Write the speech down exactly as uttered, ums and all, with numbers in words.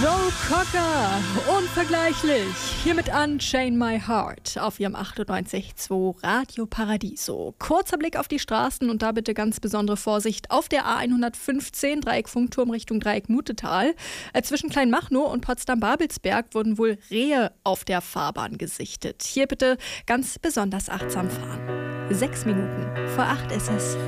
Joe Cocker, unvergleichlich, hier mit Unchain My Heart auf ihrem achtundneunzig Komma zwei Radio Paradiso. Kurzer Blick auf die Straßen und da bitte ganz besondere Vorsicht auf der A hundertfünfzehn, Dreieck Funkturm Richtung Dreieck Mutetal. Äh, zwischen Kleinmachnow und Potsdam-Babelsberg wurden wohl Rehe auf der Fahrbahn gesichtet. Hier bitte ganz besonders achtsam fahren. Sechs Minuten vor acht ist es.